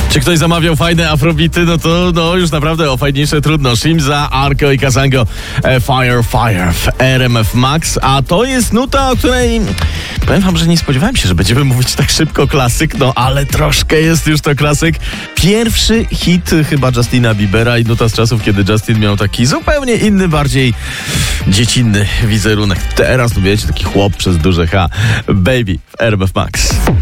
Czy ktoś zamawiał fajne afrobity? No to już naprawdę o fajniejsze trudno. Shimza, Arco i Kazango, Fire w RMF Max. A to jest nuta, o której powiem wam, że nie spodziewałem się, że będziemy mówić tak szybko klasyk, no ale troszkę jest już to klasyk. Pierwszy hit chyba Justina Biebera i nuta z czasów, kiedy Justin miał taki zupełnie inny, bardziej dziecinny wizerunek. Teraz, no wiecie, taki chłop przez duże H. Baby w RMF Max.